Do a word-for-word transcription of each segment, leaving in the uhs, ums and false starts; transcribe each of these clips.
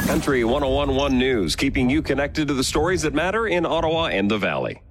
Country one oh one point one News, keeping you connected to the stories that matter in Ottawa and the Valley.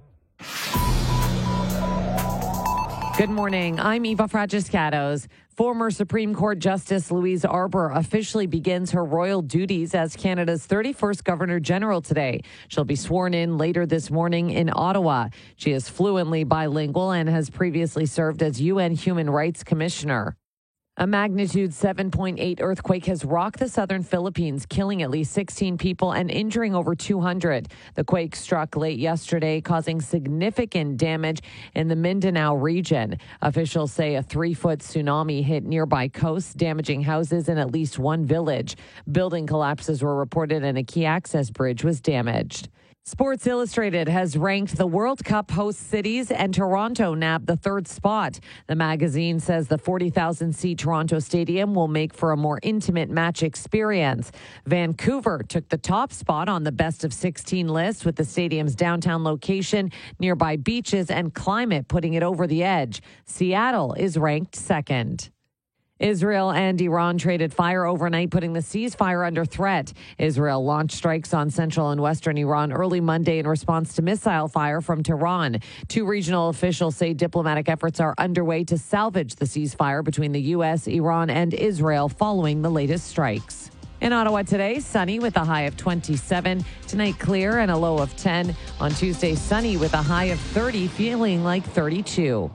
Good morning. I'm Eva Fragiscatos. Former Supreme Court Justice Louise Arbour officially begins her royal duties as Canada's thirty-first Governor General today. She'll be sworn in later this morning in Ottawa. She is fluently bilingual and has previously served as U N Human Rights Commissioner. A magnitude seven point eight earthquake has rocked the southern Philippines, killing at least sixteen people and injuring over two hundred. The quake struck late yesterday, causing significant damage in the Mindanao region. Officials say a three-foot tsunami hit nearby coasts, damaging houses in at least one village. Building collapses were reported and a key access bridge was damaged. Sports Illustrated has ranked the World Cup host cities, and Toronto nabbed the third spot. The magazine says the forty thousand seat Toronto Stadium will make for a more intimate match experience. Vancouver took the top spot on the best of sixteen list, with the stadium's downtown location, nearby beaches, and climate putting it over the edge. Seattle is ranked second. Israel and Iran traded fire overnight, putting the ceasefire under threat. Israel launched strikes on central and western Iran early Monday in response to missile fire from Tehran. Two regional officials say diplomatic efforts are underway to salvage the ceasefire between the U S, Iran, and Israel following the latest strikes. In Ottawa today, sunny with a high of twenty-seven. Tonight, clear and a low of ten. On Tuesday, sunny with a high of thirty, feeling like thirty-two.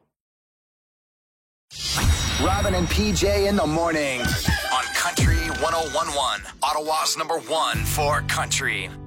Robin and P J in the morning on Country one oh one point one, Ottawa's number one for country.